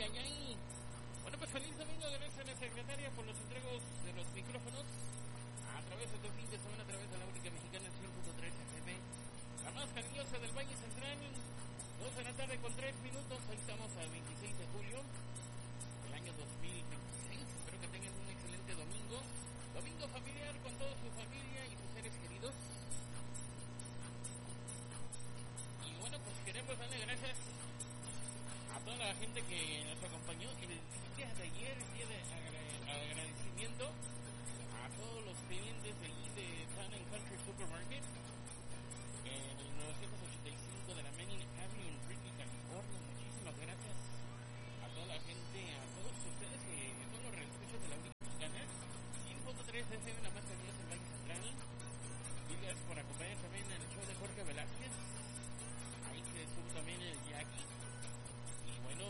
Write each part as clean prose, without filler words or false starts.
ay, ay. Bueno, pues feliz domingo, gracias a la secretaria por los entregos de los micrófonos a través de tu fin de semana, a través de la única mexicana 100.3 FM, la más cariñosa del Valle Central. 2 de la tarde con 3 minutos, hoy estamos a 26 de julio del año 2026. Espero que tengan un excelente domingo, domingo familiar con toda su familia y sus seres queridos. Y bueno, pues queremos darle gracias a toda la gente que nos acompañó el día de ayer, el día de agradecimiento a todos los clientes de allí de Town & Country Supermarket en el 985 de la Main Avenue en Ripley, California. Muchísimas gracias a toda la gente, a todos ustedes que son los reescuchos de la única mexicana 100.3 FM, la más cariñosa del Valle Central. Y gracias por acompañar también en el show de Jorge Velázquez. Ahí se estuvo también el Jackie. Y bueno,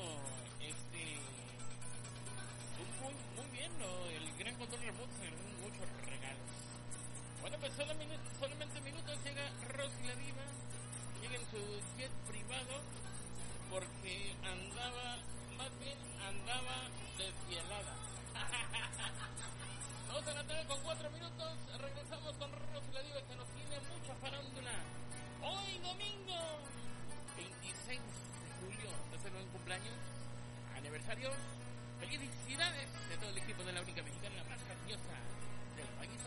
muy bien, ¿no? El gran control remoto se ganó muchos regalos. Bueno, pues solamente minutos llega Rosy la Diva, llega en su jet privado porque andaba desvielada. Vamos a la tarde con 4 minutos, regresamos con Rosy la Diva que nos tiene mucha farándula. Hoy domingo 26 de julio, es el nuevo cumpleaños, aniversario. Felicidades de todo el equipo de la única mexicana, la más grandiosa del país.